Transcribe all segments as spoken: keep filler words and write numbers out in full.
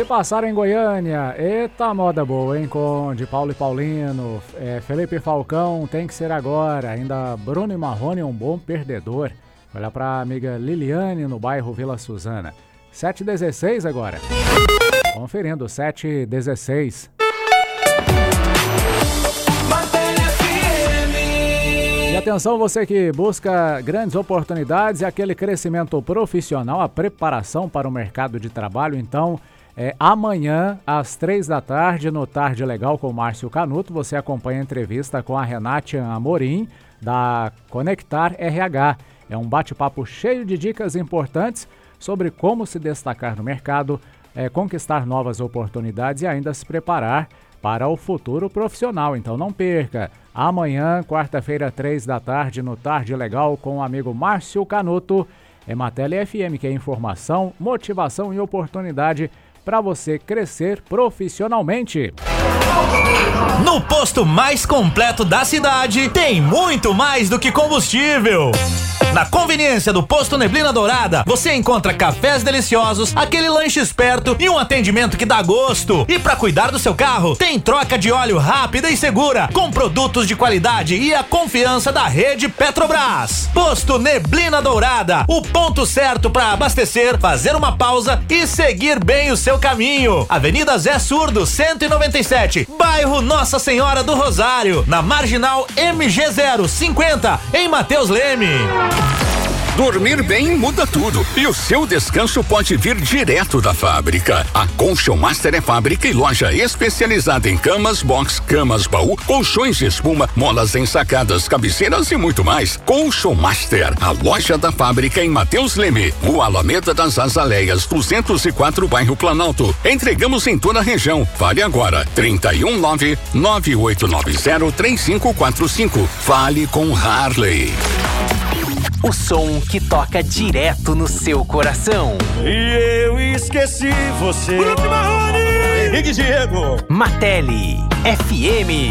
passar em Goiânia. Eita, moda boa, hein? Com de Paulo e Paulino, é, Felipe Falcão, tem que ser agora. Ainda Bruno e Marrone, um bom perdedor. Olha pra amiga Liliane no bairro Vila Suzana. sete e dezesseis agora. Conferindo, sete e dezesseis. E atenção, você que busca grandes oportunidades e aquele crescimento profissional, a preparação para o mercado de trabalho, então, é, amanhã, às três da tarde, no Tarde Legal com o Márcio Canuto, você acompanha a entrevista com a Renate Amorim, da Conectar R H. É um bate-papo cheio de dicas importantes sobre como se destacar no mercado, é, conquistar novas oportunidades e ainda se preparar para o futuro profissional. Então não perca, amanhã, quarta-feira, três da tarde, no Tarde Legal com o amigo Márcio Canuto, Emater F M, que é informação, motivação e oportunidade para você crescer profissionalmente. No posto mais completo da cidade, tem muito mais do que combustível. Na conveniência do Posto Neblina Dourada, você encontra cafés deliciosos, aquele lanche esperto e um atendimento que dá gosto. E para cuidar do seu carro, tem troca de óleo rápida e segura, com produtos de qualidade e a confiança da rede Petrobras. Posto Neblina Dourada, o ponto certo para abastecer, fazer uma pausa e seguir bem o seu caminho. Avenida Zé Surdo, cento e noventa e sete, bairro Nossa Senhora do Rosário, na Marginal M G zero cinquenta, em Mateus Leme. Dormir bem muda tudo e o seu descanso pode vir direto da fábrica. A Colchão Master é fábrica e loja especializada em camas, box, camas, baú, colchões de espuma, molas ensacadas, cabeceiras e muito mais. Colchão Master, a loja da fábrica em Mateus Leme, Rua Alameda das Azaleias, duzentos e quatro, bairro Planalto. Entregamos em toda a região. Fale agora, trinta e um nove, nove oito nove zero, três cinco quatro cinco. Fale com Harley. O som que toca direto no seu coração. E eu esqueci você. Grupo Marrone! Henrique Diego. Martelli F M.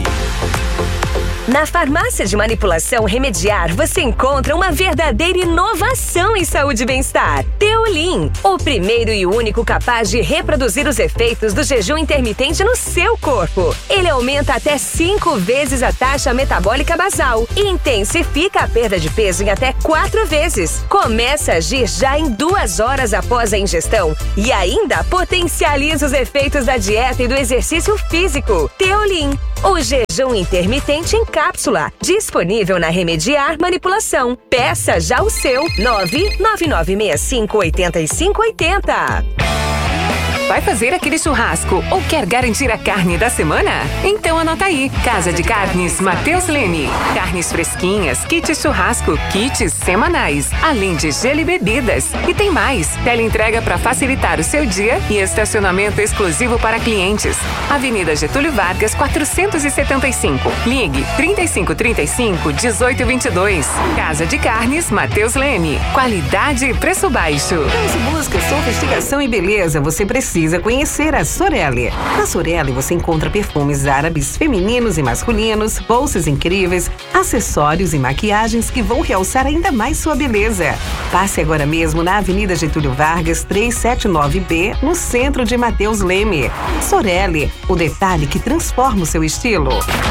Na farmácia de manipulação Remediar, você encontra uma verdadeira inovação em saúde e bem-estar. Teolin, o primeiro e único capaz de reproduzir os efeitos do jejum intermitente no seu corpo. Ele aumenta até cinco vezes a taxa metabólica basal e intensifica a perda de peso em até quatro vezes. Começa a agir já em duas horas após a ingestão e ainda potencializa os efeitos da dieta e do exercício físico. Teolin, o jejum intermitente em cápsula, disponível na Remediar Manipulação. Peça já o seu. nove nove nove seis cinco oito cinco oito zero. Vai fazer aquele churrasco ou quer garantir a carne da semana? Então anota aí. Casa de Carnes Mateus Leme. Carnes fresquinhas, kits churrasco, kits semanais, além de gelo e bebidas. E tem mais. Teleentrega para facilitar o seu dia e estacionamento exclusivo para clientes. Avenida Getúlio Vargas, quatrocentos e setenta e cinco. Ligue trinta e cinco, trinta e cinco, dezoito, vinte e dois. Casa de Carnes Mateus Leme. Qualidade e preço baixo. Se busca sofisticação e beleza, você precisa Precisa conhecer a Sorelle. Na Sorelle você encontra perfumes árabes, femininos e masculinos, bolsas incríveis, acessórios e maquiagens que vão realçar ainda mais sua beleza. Passe agora mesmo na Avenida Getúlio Vargas, trezentos e setenta e nove B, no centro de Mateus Leme. Sorelle, o detalhe que transforma o seu estilo.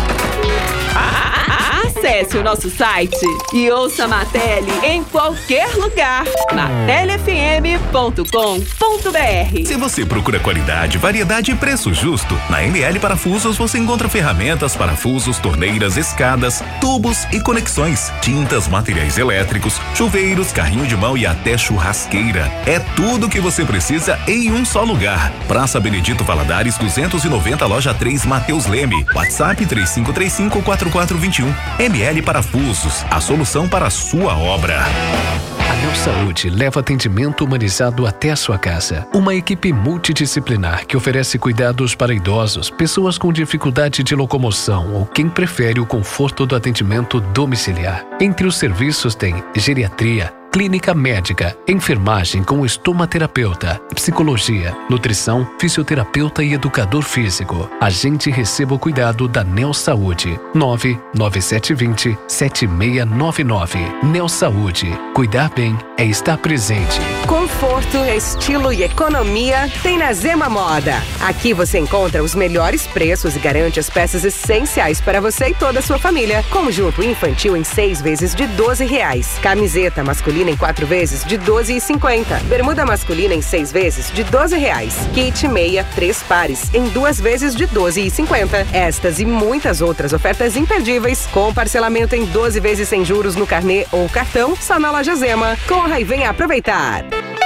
Acesse o nosso site e ouça a Martelli em qualquer lugar. martelli f m ponto com ponto b r. Se você procura qualidade, variedade e preço justo, na M L Parafusos você encontra ferramentas, parafusos, torneiras, escadas, tubos e conexões, tintas, materiais elétricos, chuveiros, carrinho de mão e até churrasqueira. É tudo o que você precisa em um só lugar. Praça Benedito Valadares duzentos e noventa, loja três, Mateus Leme. WhatsApp três cinco três cinco, quatro quatro dois um. M L Parafusos, a solução para a sua obra. A Neo Saúde leva atendimento humanizado até a sua casa. Uma equipe multidisciplinar que oferece cuidados para idosos, pessoas com dificuldade de locomoção ou quem prefere o conforto do atendimento domiciliar. Entre os serviços tem geriatria, clínica médica, enfermagem com estomaterapeuta, psicologia, nutrição, fisioterapeuta e educador físico. Agende e receba o cuidado da Neo Saúde. nove nove sete dois zero sete seis nove nove. Neo Saúde. Cuidar bem é estar presente. Conforto, estilo e economia tem na Zema Moda. Aqui você encontra os melhores preços e garante as peças essenciais para você e toda a sua família. Conjunto infantil em seis vezes de doze reais. Camiseta masculina em quatro vezes de doze e cinquenta. Bermuda masculina em seis vezes de doze reais. Kit meia, três pares em duas vezes de doze e cinquenta. Estas e muitas outras ofertas imperdíveis com parcelamento em doze vezes sem juros no carnê ou cartão só na loja Zema. Corra e venha aproveitar.